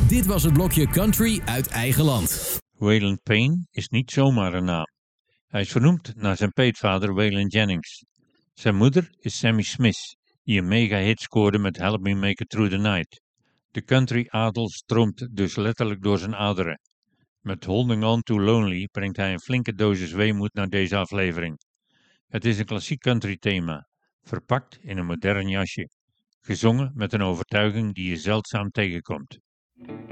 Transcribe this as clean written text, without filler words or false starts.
Dit was het blokje Country uit eigen land. Waylon Payne is niet zomaar een naam. Hij is vernoemd naar zijn peetvader Waylon Jennings. Zijn moeder is Sammy Smith, die een mega-hit scoorde met Help Me Make It Through the Night. De country-adel stroomt dus letterlijk door zijn aderen. Met Holding On to Lonely brengt hij een flinke dosis weemoed naar deze aflevering. Het is een klassiek country thema, verpakt in een modern jasje. Gezongen met een overtuiging die je zeldzaam tegenkomt.